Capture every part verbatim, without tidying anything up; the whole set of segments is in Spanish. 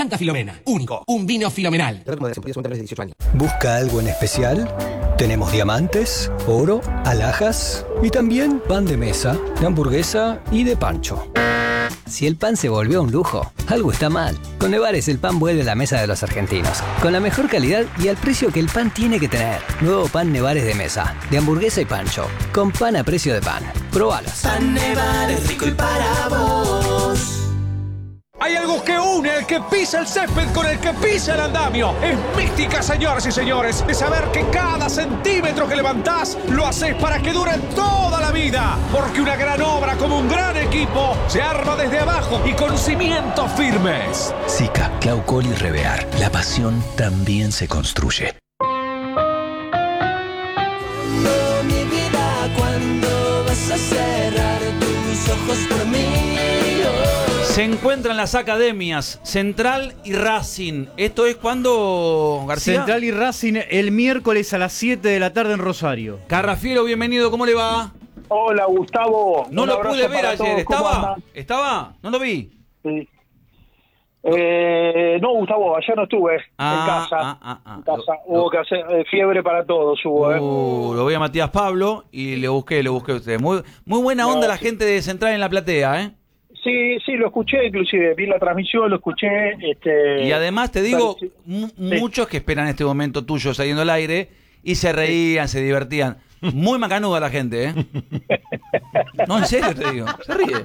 Blanca Filomena. Único. Un vino filomenal. ¿Busca algo en especial? Tenemos diamantes, oro, alhajas y también pan de mesa, de hamburguesa y de pancho. Si el pan se volvió un lujo, algo está mal. Con Nevares el pan vuelve a la mesa de los argentinos, con la mejor calidad y al precio que el pan tiene que tener. Nuevo pan Nevares de mesa, de hamburguesa y pancho, con pan a precio de pan. Probalos. Pan Nevares, rico y para vos. Hay algo que une el que pisa el césped con el que pisa el andamio. Es mística, señoras y señores, de saber que cada centímetro que levantás lo haces para que dure toda la vida. Porque una gran obra como un gran equipo se arma desde abajo y con cimientos firmes. Sica, Claucol y Revear. La pasión también se construye. Cuando, mi vida, cuando vas a cerrar tus ojos por mí. Oh. Se encuentran las academias Central y Racing. ¿Esto es cuándo, García? Central y Racing el miércoles a las siete de la tarde en Rosario. Carrafielo, bienvenido, ¿cómo le va? Hola, Gustavo. No Un lo pude ver para ayer, todos. ¿estaba? ¿Estaba? ¿No lo vi? Sí. Eh, no, Gustavo, ayer no estuve Ah, en casa. ah, ah, ah. En casa. Lo- Hubo lo- que hacer eh, fiebre para todos, hubo, ¿eh? Uh, lo voy a Matías Pablo y le busqué, le busqué a usted. Muy, muy buena onda No, la sí. gente de Central en la platea, ¿eh? Sí, sí, lo escuché, inclusive vi la transmisión, lo escuché. Este, Y además te digo, sí. mu- Sí. muchos que esperan este momento tuyo saliendo al aire y se reían, se divertían. Muy macanuda la gente, ¿eh? No, en serio te digo, se ríe.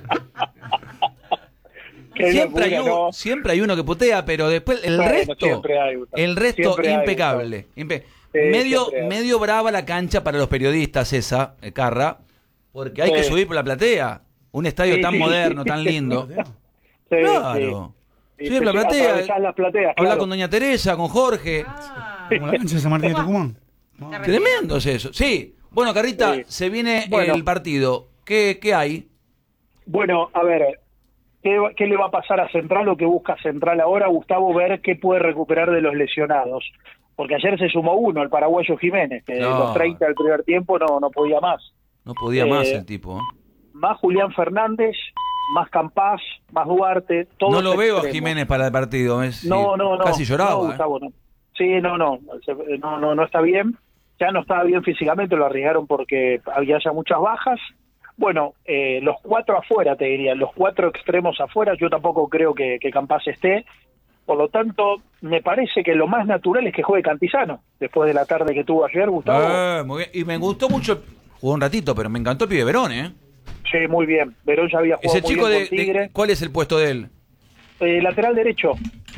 Qué Siempre hay, locura, uno, ¿no? siempre hay uno que putea, pero después el Bueno, resto, siempre hay, Gustavo. el resto Siempre hay, impecable. Impe- Sí, medio, siempre hay. medio brava la cancha para los periodistas esa, eh, Carra, porque hay Sí. que subir por la platea. Un estadio Sí, tan sí. moderno, tan lindo. Sí, Claro. sí. Subir por la Sí, platea. atravesás las plateas, Habla claro. con doña Teresa, con Jorge. Como la cancha de San Martín de Tucumán. Tremendo es eso. Sí. Bueno, Carrita, Sí. se viene Bueno. el partido. ¿Qué, qué hay? Bueno, a ver, ¿qué, ¿qué le va a pasar a Central o qué busca Central ahora, Gustavo? Ver qué puede recuperar de los lesionados. Porque ayer se sumó uno, el paraguayo Jiménez, que de No. los treinta del primer tiempo no, no podía más. No podía Eh, más el tipo. ¿eh? Más Julián Fernández, más Campás, más Duarte. Todos No lo veo a extremos. Jiménez para el partido. Es, No, no, no. Casi lloraba. No, ¿eh? Gustavo, no. Sí, no, no, se- no, no, no está bien. Ya no estaba bien físicamente, lo arriesgaron porque había ya muchas bajas. Bueno, eh, los cuatro afuera, te diría, los cuatro extremos afuera, yo tampoco creo que, que Campás esté. Por lo tanto, me parece que lo más natural es que juegue Cantizano, después de la tarde que tuvo ayer, Gustavo. Eh, muy bien. Y me gustó mucho, jugó un ratito, pero me encantó el pibe Verón, ¿eh? Sí, muy bien. Verón ya había jugado Ese muy chico bien de, con Tigre. de- ¿cuál es el puesto de él? Eh, lateral derecho.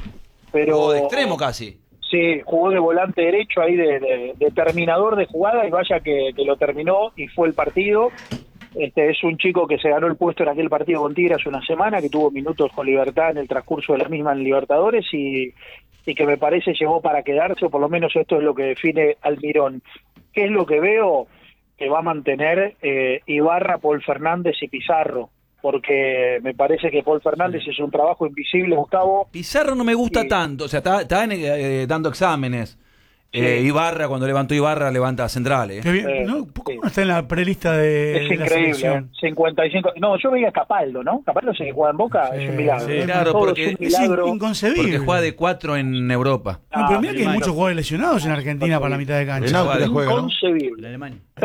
Pero O de extremo casi. Sí, jugó de volante derecho ahí de, de- de terminador de jugada y vaya que, que lo terminó y fue el partido. Este es un chico que se ganó el puesto en aquel partido con Tigre hace una semana, que tuvo minutos con Libertad en el transcurso de la misma en Libertadores y, y que me parece llegó para quedarse, o por lo menos esto es lo que define Almirón. ¿Qué es lo que veo? Que va a mantener eh, Ibarra, Paul Fernández y Pizarro, porque me parece que Paul Fernández es un trabajo invisible, Gustavo. Pizarro no me gusta Sí. tanto, o sea, está, está eh, dando exámenes. Sí. Eh, Ibarra, cuando levantó Ibarra, levanta Central, ¿eh? Qué bien. Eh, ¿No? ¿Cómo sí. no está en la prelista de, Es de la increíble, selección? ¿eh? cincuenta y cinco. No, yo veía a Capaldo, ¿no? Capaldo se que juega en Boca, Sí, es un milagro. sí, claro, Todo porque es un Es in- milagro. inconcebible. Porque juega de cuatro en Europa. No, pero mira Ah, que hay sí, muchos no. jugadores lesionados en Argentina para la mitad de cancha. En Náutiles juega, ¿no? Inconcebible. En Alemania.